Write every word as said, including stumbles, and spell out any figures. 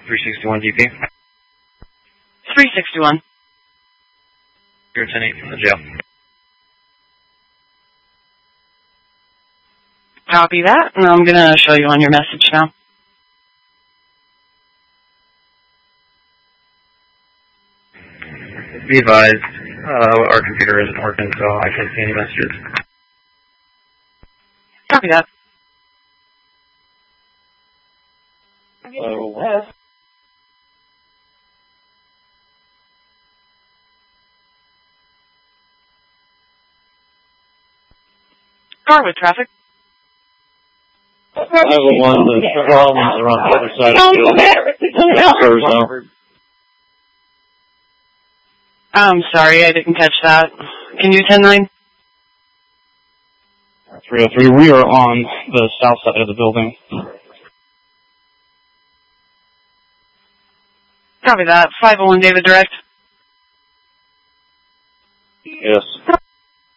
three sixty-one D P. three sixty-one. You're ten eight from the jail. Copy that, and I'm going to show you on your message now. Be advised, uh, our computer isn't working, so I can't see any messages. Copy that. Hello, West. Car with traffic. I have a one, the problems are on the other side of the field. I'm sorry, I didn't catch that. Can you ten nine? three oh three, we are on the south side of the building. Copy that. five oh one David Direct. Yes.